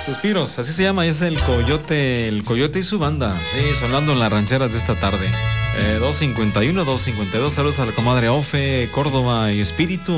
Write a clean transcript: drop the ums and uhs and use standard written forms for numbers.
Suspiros, así se llama, es el Coyote y su banda. Sí, sonando en las rancheras de esta tarde. 251, 252, saludos a la comadre Ofe, Córdoba y Espíritu.